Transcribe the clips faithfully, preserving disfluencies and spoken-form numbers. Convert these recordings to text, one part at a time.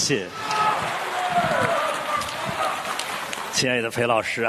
谢。亲爱的裴老师啊，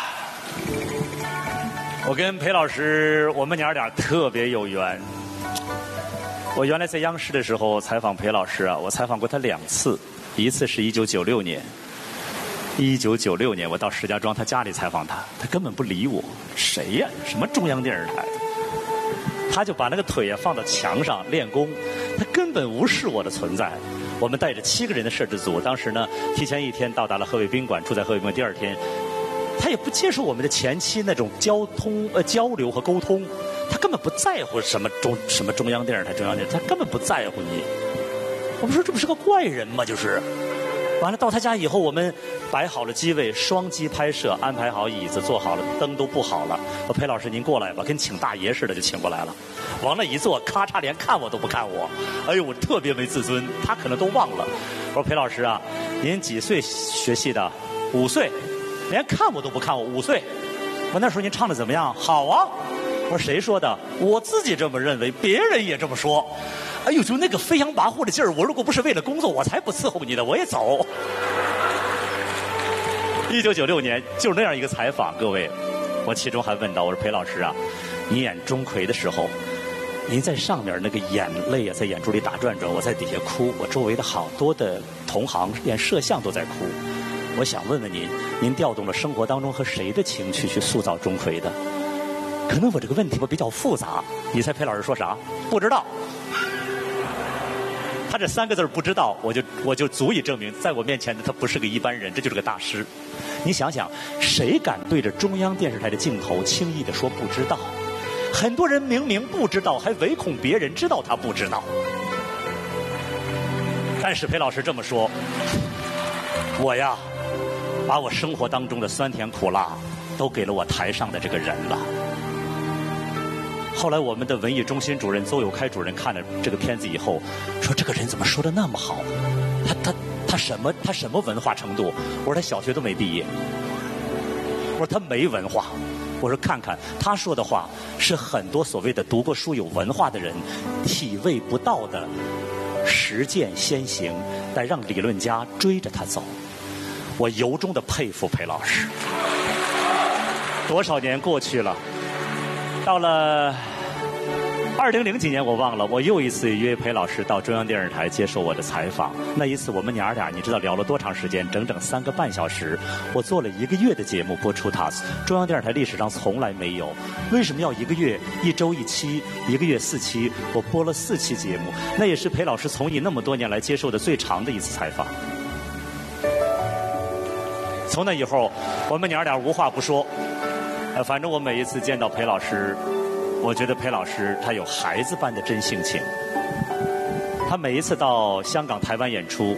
我跟裴老师我们娘俩特别有缘。我原来在央视的时候采访裴老师啊，我采访过他两次，一次是一九九六年，一九九六年我到石家庄他家里采访他，他根本不理我，谁呀？什么中央电视台的？他就把那个腿呀放到墙上练功，他根本无视我的存在。我们带着七个人的摄制组，当时呢提前一天到达了河北宾馆，住在河北宾馆。第二天，他也不接受我们的前期那种交通呃交流和沟通，他根本不在乎什么中什么中央电视台中央电视台，他根本不在乎你。我们说这不是个怪人吗？就是。完了到他家以后，我们摆好了机位，双机拍摄，安排好椅子，坐好了，灯都布好了。说裴老师您过来吧，跟请大爷似的就请过来了。往那一坐，咔嚓连看我都不看我，哎呦我特别没自尊，他可能都忘了。我说裴老师啊，您几岁学戏的？五岁，连看我都不看我，五岁。我那时候您唱的怎么样？好啊。我说谁说的？我自己这么认为，别人也这么说。哎呦，就那个飞扬跋扈的劲儿，我如果不是为了工作，我才不伺候你的，我也走。一九九六年就是那样一个采访，各位，我其中还问到，我说裴老师啊，你演钟馗的时候，您在上面那个眼泪啊，在眼珠里打转转，我在底下哭，我周围的好多的同行连摄像都在哭。我想问问您，您调动了生活当中和谁的情绪去塑造钟馗的？可能我这个问题吧比较复杂，你猜裴老师说啥？不知道。他这三个字不知道，我就我就足以证明，在我面前的他不是个一般人，这就是个大师。你想想，谁敢对着中央电视台的镜头轻易地说不知道？很多人明明不知道，还唯恐别人知道他不知道。但是裴老师这么说，我呀，把我生活当中的酸甜苦辣都给了我台上的这个人了。后来我们的文艺中心主任邹友开主任看了这个片子以后，说这个人怎么说的那么好？他他他什么他什么文化程度？我说他小学都没毕业。我说他没文化。我说看看他说的话，是很多所谓的读过书有文化的人体味不到的实践先行，得让理论家追着他走。我由衷的佩服裴老师。多少年过去了，到了二零零几年我忘了，我又一次约裴老师到中央电视台接受我的采访。那一次我们娘俩你知道聊了多长时间？整整三个半小时。我做了一个月的节目播出它，中央电视台历史上从来没有。为什么要一个月？一周一期，一个月四期，我播了四期节目。那也是裴老师从艺那么多年来接受的最长的一次采访。从那以后我们娘俩无话不说。呃，反正我每一次见到裴老师，我觉得裴老师他有孩子般的真性情。他每一次到香港、台湾演出，